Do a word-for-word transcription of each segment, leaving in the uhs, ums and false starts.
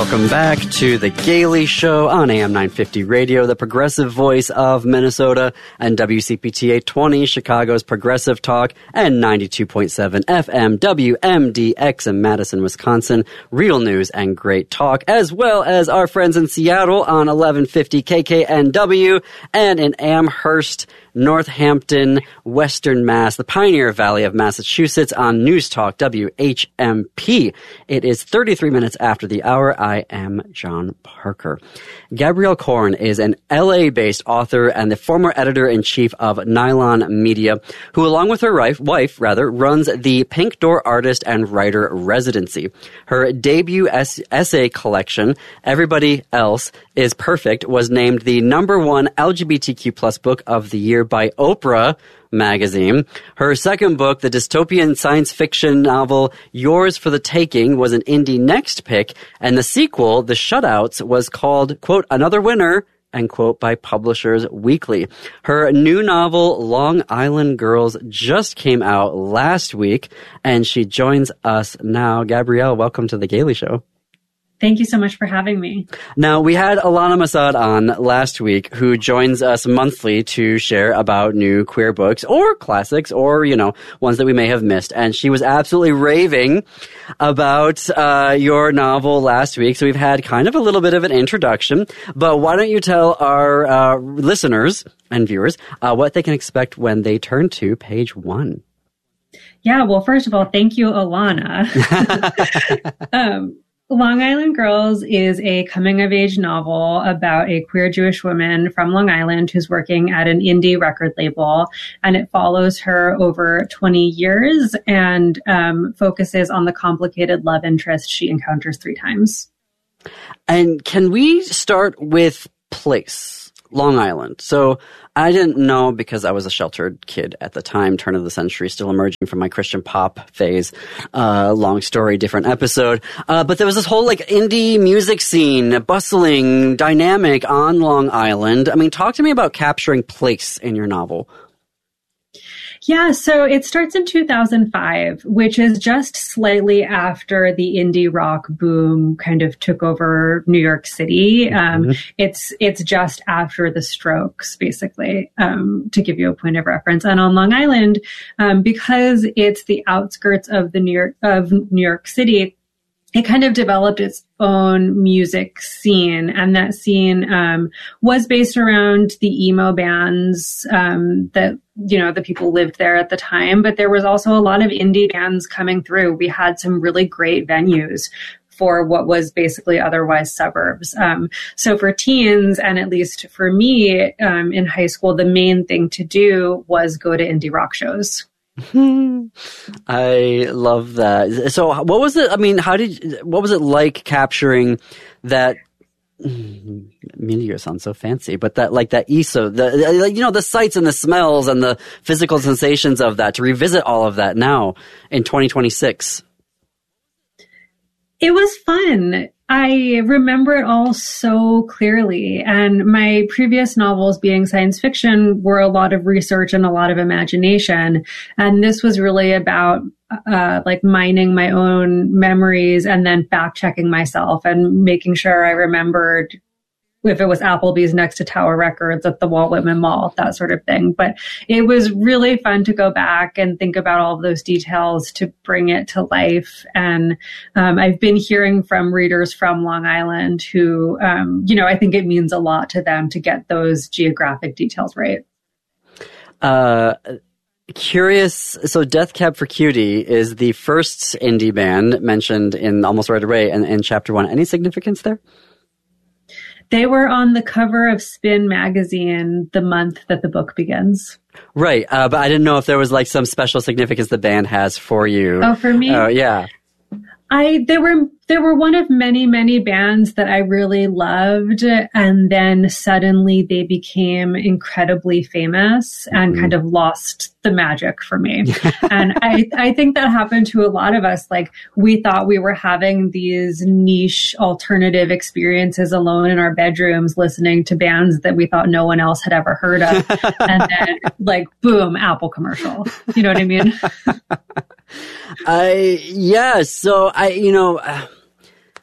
Welcome back to The Gailey Show on A M nine fifty Radio, the progressive voice of Minnesota, and W C P T eight twenty, Chicago's progressive talk, and ninety-two point seven F M W M D X in Madison, Wisconsin, real news and great talk, as well as our friends in Seattle on eleven fifty K K N W, and in Amherst, Northampton, Western Mass, the Pioneer Valley of Massachusetts on News Talk W H M P. It is thirty-three minutes after the hour. I am John Parker. Gabrielle Korn is an L A-based author and the former editor-in-chief of Nylon Media, who, along with her wife, wife rather, runs the Pink Door Artist and Writer Residency. Her debut es- essay collection, Everybody Else is Perfect, was named the number one L G B T Q plus book of the year by Oprah magazine. Her second book, the dystopian science fiction novel Yours for the Taking, was an Indie Next pick, and the sequel, The Shutouts, was called, quote, another winner, end quote, by Publishers Weekly. Her new novel, Long Island Girls, just came out last week, and she joins us now. Gabrielle, welcome to The Gailey Show. Thank you so much for having me. Now, we had Alana Masad on last week, who joins us monthly to share about new queer books or classics or, you know, ones that we may have missed. And she was absolutely raving about uh, your novel last week. So we've had kind of a little bit of an introduction. But why don't you tell our uh, listeners and viewers uh, what they can expect when they turn to page one? Yeah, well, first of all, thank you, Alana. um, Long Island Girls is a coming-of-age novel about a queer Jewish woman from Long Island who's working at an indie record label, and it follows her over twenty years and um, focuses on the complicated love interest she encounters three times. And can we start with place, Long Island? So I didn't know because I was a sheltered kid at the time, turn of the century, still emerging from my Christian pop phase. Uh, long story, different episode. Uh, but there was this whole like indie music scene, bustling, dynamic on Long Island. I mean, talk to me about capturing place in your novel. Yeah, so it starts in two thousand five, which is just slightly after the indie rock boom kind of took over New York City. Um, mm-hmm. It's it's just after the Strokes, basically, um, to give you a point of reference. And on Long Island, um, because it's the outskirts of the New York of New York City, it kind of developed its own music scene. And that scene um, was based around the emo bands um, that, you know, the people lived there at the time. But there was also a lot of indie bands coming through. We had some really great venues for what was basically otherwise suburbs. Um, so for teens, and at least for me um, in high school, the main thing to do was go to indie rock shows. I love that. So what was it? I mean, how did, what was it like capturing that? Milieu sounds so fancy, but that, like that E S O, the, you know, the sights and the smells and the physical sensations of that, to revisit all of that now in twenty twenty-six. It was fun. I remember it all so clearly. And my previous novels, being science fiction, were a lot of research and a lot of imagination. And this was really about uh, like mining my own memories and then fact checking myself and making sure I remembered if it was Applebee's next to Tower Records at the Walt Whitman Mall, that sort of thing. But it was really fun to go back and think about all of those details to bring it to life. And um, I've been hearing from readers from Long Island who, um, you know, I think it means a lot to them to get those geographic details right. Uh, curious. So Death Cab for Cutie is the first indie band mentioned in Almost Right Away in, in chapter one. Any significance there? They were on the cover of Spin magazine the month that the book begins. Right. Uh, but I didn't know if there was like some special significance the band has for you. Oh, for me? Oh, uh, yeah. I, they were, they were one of many, many bands that I really loved. And then suddenly they became incredibly famous and mm-hmm. kind of lost the magic for me. And I, I think that happened to a lot of us. Like, we thought we were having these niche alternative experiences alone in our bedrooms, listening to bands that we thought no one else had ever heard of. And then like, boom, Apple commercial. You know what I mean? I, yeah. So I, you know, uh,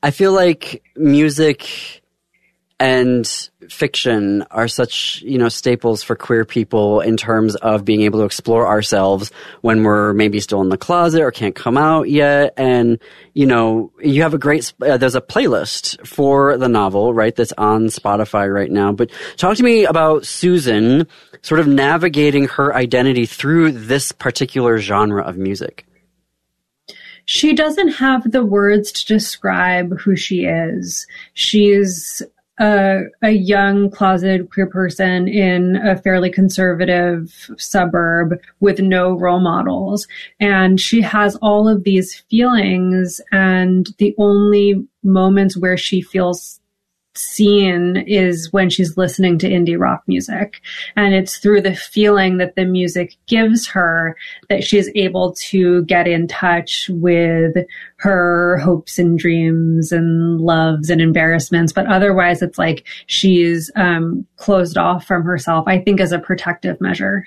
I feel like music and fiction are such, you know, staples for queer people in terms of being able to explore ourselves when we're maybe still in the closet or can't come out yet. And, you know, you have a great, uh, there's a playlist for the novel, right, that's on Spotify right now. But talk to me about Susan sort of navigating her identity through this particular genre of music. She doesn't have the words to describe who she is. She's a, a young closeted queer person in a fairly conservative suburb with no role models. And she has all of these feelings, and the only moments where she feels seen is when she's listening to indie rock music. And it's through the feeling that the music gives her that she's able to get in touch with her hopes and dreams and loves and embarrassments. But otherwise, it's like she's um, closed off from herself, I think, as a protective measure.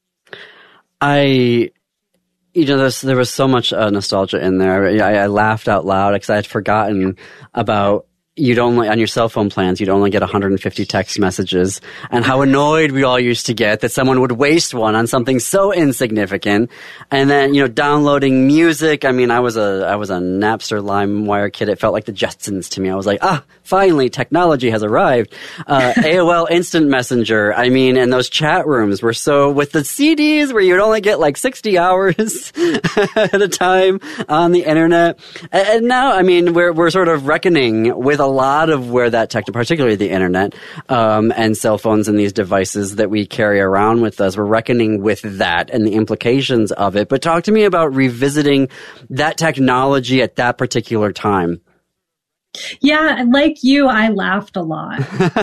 I... You know, there's, there was so much uh, nostalgia in there. I, I laughed out loud because I had forgotten about you'd only, on your cell phone plans, you'd only get one hundred fifty text messages, and how annoyed we all used to get that someone would waste one on something so insignificant. And then, you know, downloading music. I mean, I was a, I was a Napster LimeWire kid. It felt like the Jetsons to me. I was like, ah, finally, technology has arrived. Uh, A O L Instant Messenger. I mean, and those chat rooms were so, with the C Ds where you'd only get like sixty hours at a time on the internet. And now, I mean, we're, we're sort of reckoning with a lot of where that tech, particularly the internet, um, and cell phones and these devices that we carry around with us, we're reckoning with that and the implications of it. But talk to me about revisiting that technology at that particular time. Yeah, like you, I laughed a lot.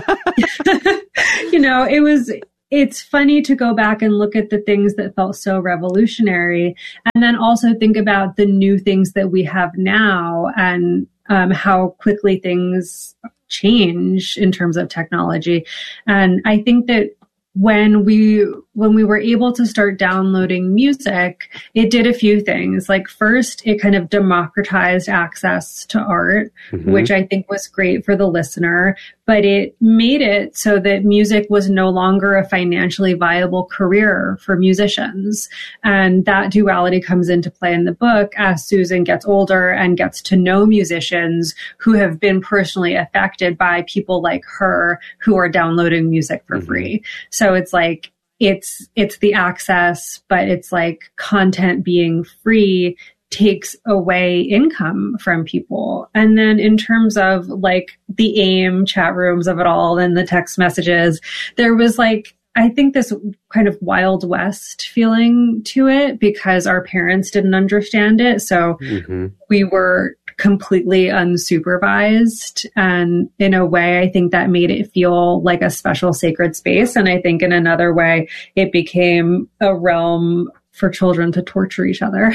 You know, it was, it's funny to go back and look at the things that felt so revolutionary, and then also think about the new things that we have now, and Um, how quickly things change in terms of technology. And I think that when we when we were able to start downloading music, it did a few things. Like, first, it kind of democratized access to art, mm-hmm. which I think was great for the listener. But it made it so that music was no longer a financially viable career for musicians. And that duality comes into play in the book as Susan gets older and gets to know musicians who have been personally affected by people like her who are downloading music for mm-hmm. free. So it's like, it's, it's the access, but it's like content being free takes away income from people. And then in terms of like the AIM chat rooms of it all and the text messages, there was like, I think this kind of Wild West feeling to it because our parents didn't understand it. So mm-hmm. we were completely unsupervised. And in a way, I think that made it feel like a special sacred space. And I think in another way, it became a realm for children to torture each other.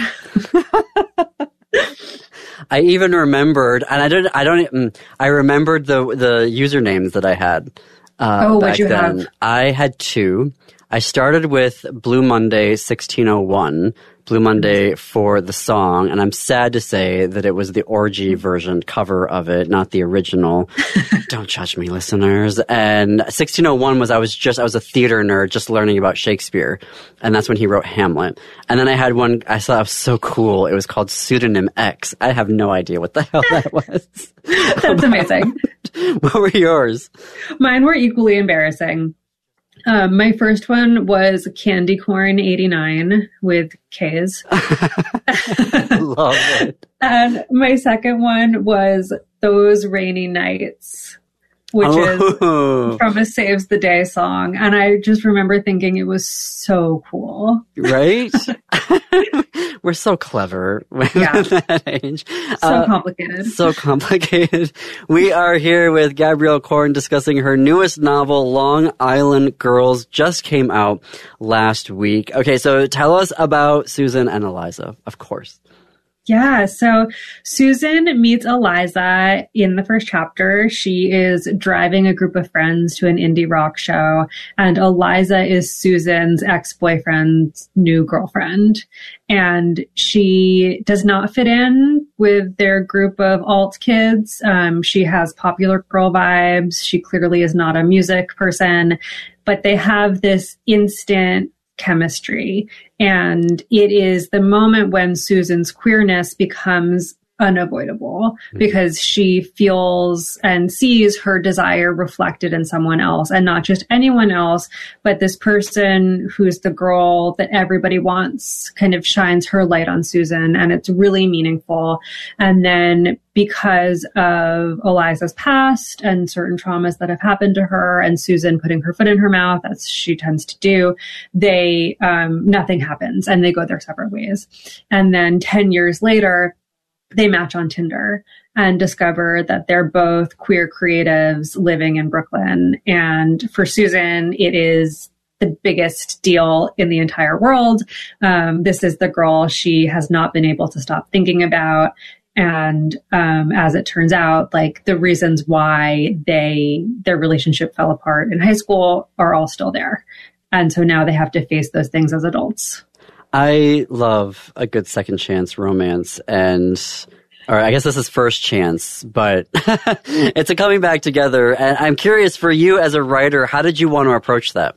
I even remembered, and I don't, I don't, I remembered the the usernames that I had. Uh, oh, what'd you then. have? I had two. I started with Blue Monday sixteen oh one, Blue Monday for the song, and I'm sad to say that it was the orgy version cover of it, not the original. Don't judge me, listeners. And sixteen oh one was I was just I was a theater nerd, just learning about Shakespeare, and that's when he wrote Hamlet. And then I had one I thought was so cool. It was called Pseudonym X. I have no idea what the hell that was. That's amazing. What were yours? Mine were equally embarrassing. Um, my first one was Candy Corn eighty-nine with K's. Love it. And my second one was Those Rainy Nights, which oh. is from a Saves the Day song. And I just remember thinking it was so cool. Right? We're so clever yeah. at that age. So uh, complicated. So complicated. We are here with Gabrielle Korn discussing her newest novel, Long Island Girls, just came out last week. Okay, so tell us about Susan and Eliza, of course. Yeah, so Susan meets Eliza in the first chapter. She is driving a group of friends to an indie rock show, and Eliza is Susan's ex-boyfriend's new girlfriend. And she does not fit in with their group of alt kids. Um, she has popular girl vibes. She clearly is not a music person, but they have this instant chemistry. And it is the moment when Susan's queerness becomes unavoidable because she feels and sees her desire reflected in someone else, and not just anyone else, but this person who's the girl that everybody wants kind of shines her light on Susan, and it's really meaningful. And then because of Eliza's past and certain traumas that have happened to her, and Susan putting her foot in her mouth, as she tends to do, they um, nothing happens and they go their separate ways. And then ten years later, they match on Tinder and discover that they're both queer creatives living in Brooklyn. And for Susan, it is the biggest deal in the entire world. Um, this is the girl she has not been able to stop thinking about. And um, as it turns out, like the reasons why they their relationship fell apart in high school are all still there. And so now they have to face those things as adults. I love a good second chance romance, and or I guess this is first chance, but it's a coming back together. And I'm curious, for you as a writer, how did you want to approach that?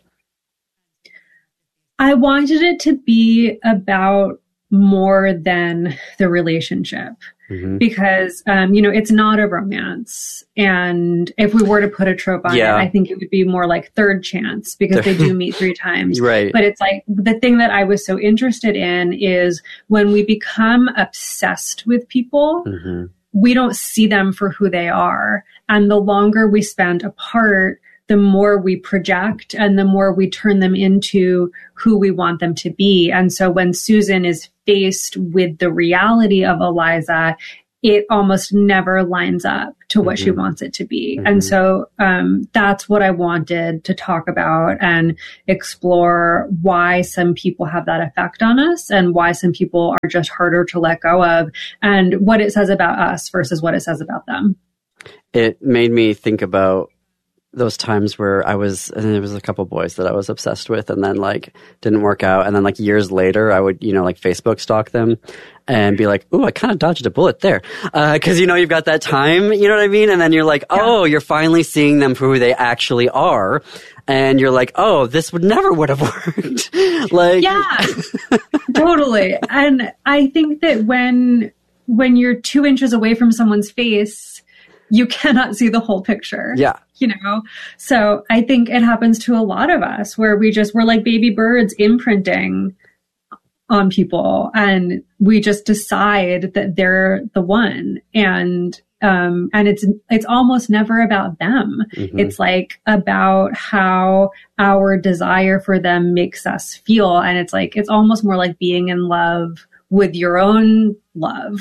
I wanted it to be about more than the relationship. Mm-hmm. Because, um, you know, it's not a romance. And if we were to put a trope on yeah. it, I think it would be more like third chance, because they do meet three times. Right. But it's like the thing that I was so interested in is when we become obsessed with people, mm-hmm. we don't see them for who they are. And the longer we spend apart, the more we project and the more we turn them into who we want them to be. And so when Susan is faced with the reality of Eliza, it almost never lines up to what mm-hmm. she wants it to be. Mm-hmm. And so um, that's what I wanted to talk about and explore why some people have that effect on us and why some people are just harder to let go of, and what it says about us versus what it says about them. It made me think about those times where I was, and there was a couple boys that I was obsessed with, and then like didn't work out. And then like years later, I would, you know, like Facebook stalk them and be like, ooh, I kind of dodged a bullet there. Uh, cause you know, you've got that time, you know what I mean? And then you're like, oh, you're finally seeing them for who they actually are. And you're like, oh, this would never would have worked. Like, yeah, totally. And I think that when, when you're two inches away from someone's face, you cannot see the whole picture. Yeah. You know, so I think it happens to a lot of us where we just, we're like baby birds imprinting on people, and we just decide that they're the one. And, um, and it's, it's almost never about them. Mm-hmm. It's like about how our desire for them makes us feel. And it's like, it's almost more like being in love with your own love.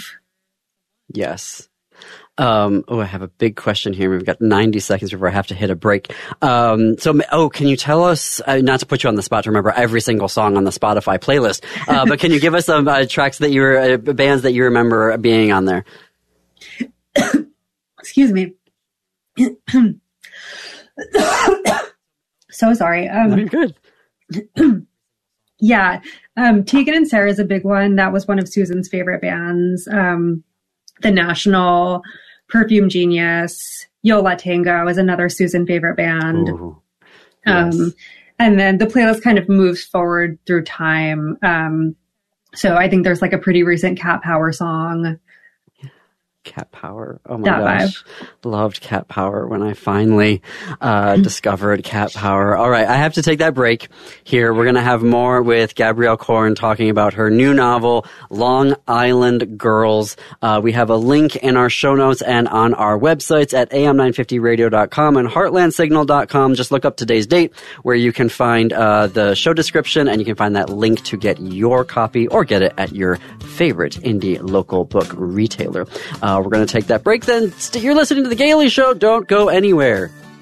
Yes. Um, oh, I have a big question here. We've got ninety seconds before I have to hit a break. Um, so, oh, can you tell us, uh, not to put you on the spot to remember every single song on the Spotify playlist, uh, but can you give us some uh, tracks that you were, uh, bands that you remember being on there? Excuse me. So sorry. Um, no, you're good. Yeah. Um, Tegan and Sarah is a big one. That was one of Susan's favorite bands. Um, The National, Perfume Genius, Yo La Tengo is another Susan favorite band. Ooh, yes. Um, and then the playlist kind of moves forward through time. Um, so I think there's like a pretty recent Cat Power song. Cat Power. Oh my that gosh. Vibe. Loved Cat Power when I finally uh, discovered Cat Power. All right, I have to take that break here. We're going to have more with Gabrielle Korn talking about her new novel, Long Island Girls. Uh, we have a link in our show notes and on our websites at a m nine fifty radio dot com and heartland signal dot com. Just look up today's date where you can find uh, the show description, and you can find that link to get your copy or get it at your favorite indie local book retailer. Uh, we're going to take that break then. You're listening to The Gailey Show. Don't go anywhere.